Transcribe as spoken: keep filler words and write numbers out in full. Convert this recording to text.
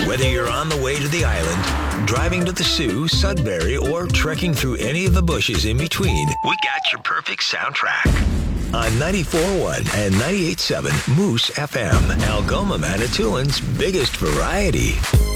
Whether you're on the way to the island, driving to the Sioux, Sudbury, or trekking through any of the bushes in between, we got your perfect soundtrack. On ninety-four point one and ninety-eight point seven Moose F M, Algoma, Manitoulин's biggest variety.